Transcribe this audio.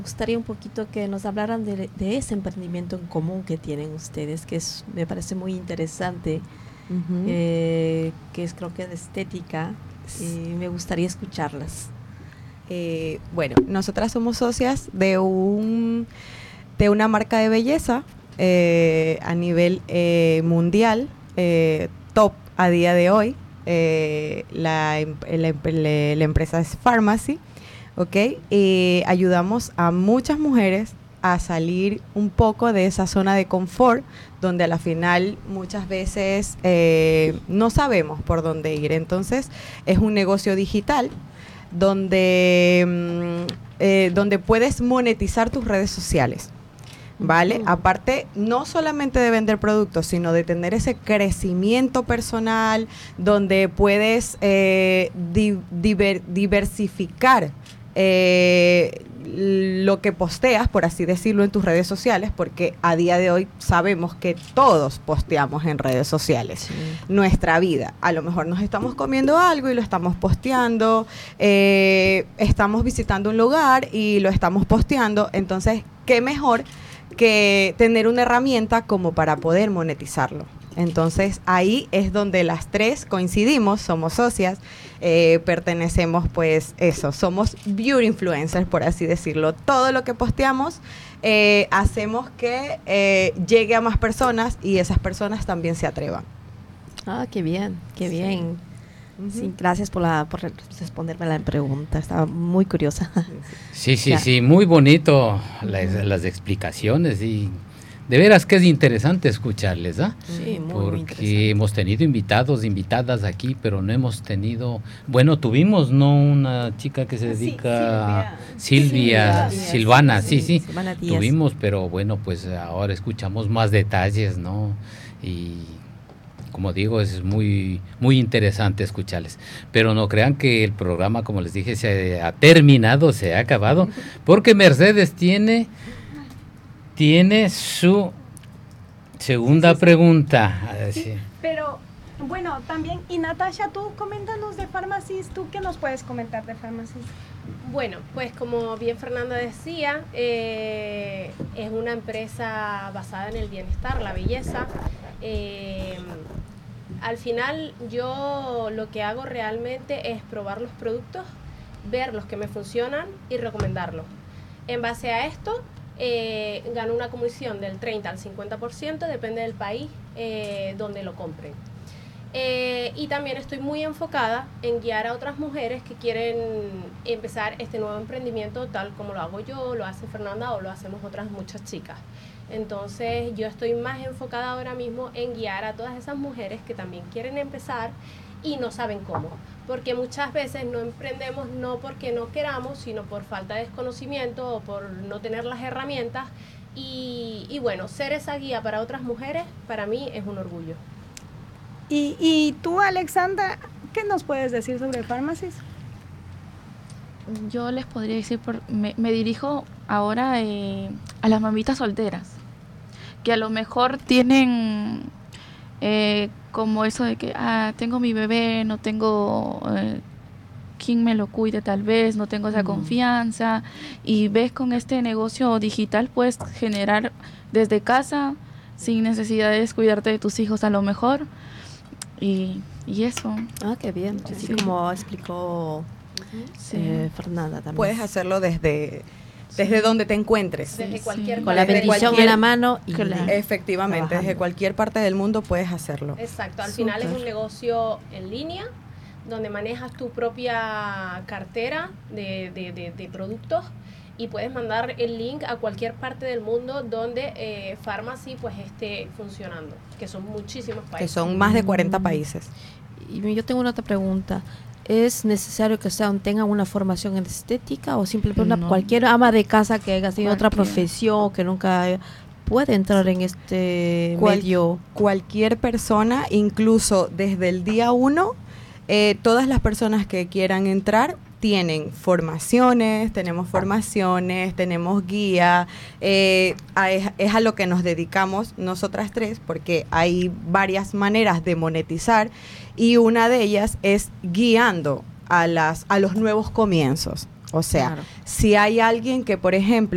Me gustaría un poquito que nos hablaran de ese emprendimiento en común que tienen ustedes, me parece muy interesante, Ujú. que es creo que de estética, y me gustaría escucharlas. Bueno, nosotras somos socias de una marca de belleza a nivel mundial, top a día de hoy. La empresa es Pharmacy, ¿ok? Ayudamos a muchas mujeres a salir un poco de esa zona de confort, donde a la final muchas veces no sabemos por dónde ir. Entonces, es un negocio digital donde puedes monetizar tus redes sociales. ¿Vale? Aparte, no solamente de vender productos, sino de tener ese crecimiento personal, donde puedes diversificar lo que posteas, por así decirlo, en tus redes sociales, porque a día de hoy sabemos que todos posteamos en redes sociales. Sí. Nuestra vida. A lo mejor nos estamos comiendo algo y lo estamos posteando, estamos visitando un lugar y lo estamos posteando. Entonces, ¿qué mejor que tener una herramienta como para poder monetizarlo? Entonces ahí es donde las tres coincidimos, somos socias, pertenecemos pues eso, somos beauty influencers, por así decirlo. Todo lo que posteamos hacemos que llegue a más personas y esas personas también se atrevan. Ah, qué bien, qué Sí. bien. Uh-huh. Sí, gracias por responderme la pregunta, estaba muy curiosa. Sí, sí, Ya. sí, muy bonito las explicaciones y de veras que es interesante escucharles, ¿ah? Sí, muy Porque interesante. hemos tenido invitadas aquí, pero no hemos tenido, bueno, tuvimos, ¿no? Una chica que se dedica, Silvana, sí, Silvana Díaz. tuvimos, pero bueno, pues ahora escuchamos más detalles, ¿no? Y como digo, es muy, muy interesante escucharles. Pero no crean que el programa, como les dije, se ha terminado, se ha acabado, porque Mercedes tiene su segunda pregunta. Sí, pero bueno, también, y Natasha, tú coméntanos de Pharmacies, ¿tú qué nos puedes comentar de Pharmacies? Bueno, pues como bien Fernanda decía, es una empresa basada en el bienestar, la belleza. Al final yo lo que hago realmente es probar los productos, ver los que me funcionan y recomendarlos. En base a esto, gano una comisión del 30 al 50%, depende del país donde lo compren. Y también estoy muy enfocada en guiar a otras mujeres que quieren empezar este nuevo emprendimiento tal como lo hago yo, lo hace Fernanda o lo hacemos otras muchas chicas. Entonces yo estoy más enfocada ahora mismo en guiar a todas esas mujeres que también quieren empezar y no saben cómo, porque muchas veces no emprendemos no porque no queramos, sino por falta de desconocimiento o por no tener las herramientas y bueno, ser esa guía para otras mujeres para mí es un orgullo. Y tú, Alexandra, ¿qué nos puedes decir sobre Pharmacies? Yo les podría decir, me dirijo ahora a las mamitas solteras, que a lo mejor tienen como eso de que, tengo mi bebé, no tengo quien me lo cuide tal vez, no tengo esa confianza, y ves con este negocio digital puedes generar desde casa, sin necesidad de descuidarte de tus hijos a lo mejor, y eso. Ah, qué bien, así Sí. como explicó Fernanda también. Puedes hacerlo desde donde te encuentres. Desde cualquier con la parte. bendición en la mano y Claro. Efectivamente, trabajando. desde cualquier parte del mundo puedes hacerlo. Exacto, al final es un negocio en línea donde manejas tu propia cartera de productos y puedes mandar el link a cualquier parte del mundo donde Pharmacy pues esté funcionando, que son muchísimos Que países. son más de 40 países. Y yo tengo una otra pregunta. ¿Es necesario que tenga una formación en estética o simplemente No. cualquier ama de casa que haya tenido otra Cualquiera. profesión que nunca puede entrar en este medio? Cualquier persona, incluso desde el día 1, todas las personas que quieran entrar tienen formaciones, tenemos guía, es a lo que nos dedicamos nosotras tres, porque hay varias maneras de monetizar y una de ellas es guiando a los nuevos comienzos. O sea, Claro. si hay alguien que, por ejemplo,